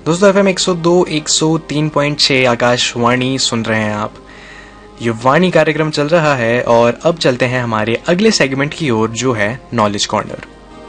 दोस्तों FM 102 103.6 आकाशवाणी सुन रहे हैं आप। ये वाणी कार्यक्रम चल रहा है और अब चलते हैं हमारे अगले सेगमेंट की ओर, जो है नॉलेज कॉर्नर।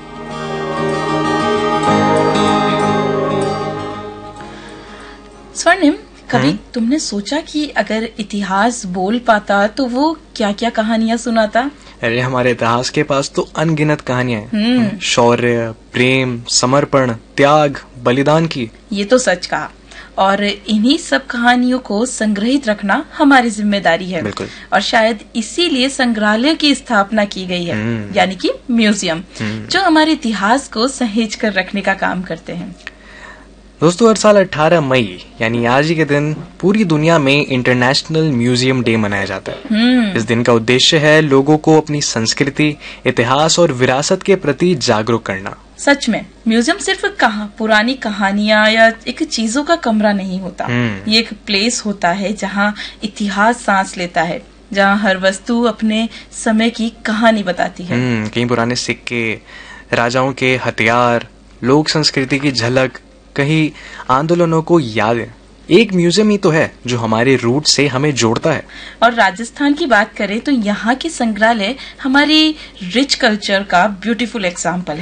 स्वर्णिम, कभी तुमने सोचा कि अगर इतिहास बोल पाता तो वो क्या क्या कहानियां सुनाता? अरे हमारे इतिहास के पास तो अनगिनत कहानियां हैं। शौर्य, प्रेम, समर्पण, त्याग, बलिदान की। ये तो सच कहा। और इन्हीं सब कहानियों को संग्रहित रखना हमारी जिम्मेदारी है। बिल्कुल। और शायद इसीलिए संग्रहालय की स्थापना की गई है, यानी कि म्यूजियम, जो हमारे इतिहास को सहेज कर रखने का काम करते हैं। दोस्तों, हर साल 18 मई यानी आज ही के दिन पूरी दुनिया में इंटरनेशनल म्यूजियम डे मनाया जाता है। इस दिन का उद्देश्य है लोगों को अपनी संस्कृति, इतिहास और विरासत के प्रति जागरूक करना। सच में म्यूजियम सिर्फ पुरानी कहानियां या एक चीजों का कमरा नहीं होता। ये एक प्लेस होता है जहाँ इतिहास सांस लेता है, जहाँ हर वस्तु अपने समय की कहानी बताती है। कहीं पुराने सिक्के, राजाओं के हथियार, लोक संस्कृति की झलक, कहीं आंदोलनों को याद है। एक म्यूजियम ही तो है जो हमारे रूट से हमें जोड़ता है। और राजस्थान की बात करें तो यहाँ के संग्रहालय हमारी रिच कल्चर का ब्यूटीफुल एग्जाम्पल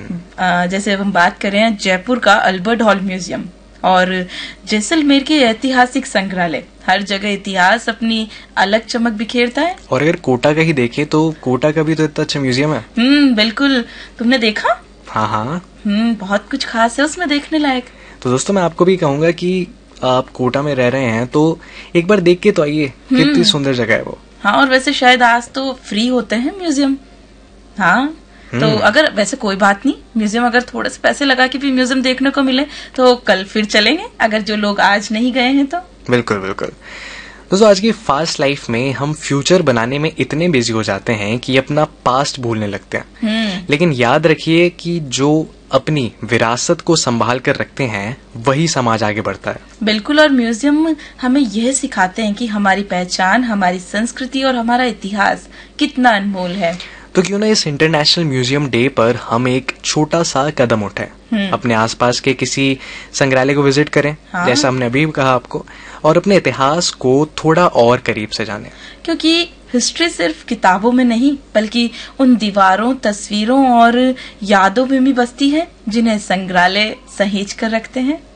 है। जैसे अब हम बात करें जयपुर का अल्बर्ट हॉल म्यूजियम और जैसलमेर के ऐतिहासिक संग्रहालय, हर जगह इतिहास अपनी अलग चमक बिखेरता है। और अगर कोटा का ही देखें तो कोटा का भी तो इतना अच्छा म्यूजियम है। बिल्कुल, तुमने देखा? हाँ। बहुत कुछ खास है उसमें देखने लायक। तो दोस्तों, मैं आपको भी कहूंगा कि आप कोटा में रह रहे हैं तो एक बार देख के तो आइए, कितनी सुंदर जगह है वो। हाँ, और वैसे शायद आज तो फ्री होते हैं म्यूजियम। हाँ, तो अगर वैसे कोई बात नहीं, म्यूजियम अगर थोड़े से पैसे लगा के भी म्यूजियम देखने को मिले तो कल फिर चलेंगे, अगर जो लोग आज नहीं गए हैं तो। बिल्कुल बिल्कुल। दोस्तों, आज की फास्ट लाइफ में हम फ्यूचर बनाने में इतने बिजी हो जाते हैं कि अपना पास्ट भूलने लगते हैं। लेकिन याद रखिए कि जो अपनी विरासत को संभाल कर रखते हैं वही समाज आगे बढ़ता है। बिल्कुल, और म्यूजियम हमें यह सिखाते हैं कि हमारी पहचान, हमारी संस्कृति और हमारा इतिहास कितना अनमोल है। तो क्यों ना इस इंटरनेशनल म्यूजियम डे पर हम एक छोटा सा कदम उठाएं, अपने आसपास के किसी संग्रहालय को विजिट करें। हाँ? जैसा हमने अभी कहा आपको, और अपने इतिहास को थोड़ा और करीब से जानें। क्योंकि हिस्ट्री सिर्फ किताबों में नहीं, बल्कि उन दीवारों, तस्वीरों और यादों में भी बसती है जिन्हें संग्रहालय सहेज कर रखते हैं।